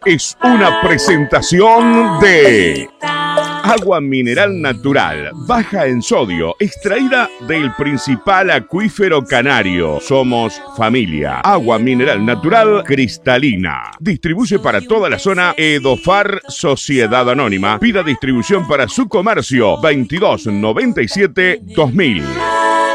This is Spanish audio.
es una presentación de agua mineral natural, baja en sodio, extraída del principal acuífero canario. Somos familia. Agua mineral natural cristalina. Distribuye para toda la zona Edofar Sociedad Anónima. Pida distribución para su comercio 2297 2000.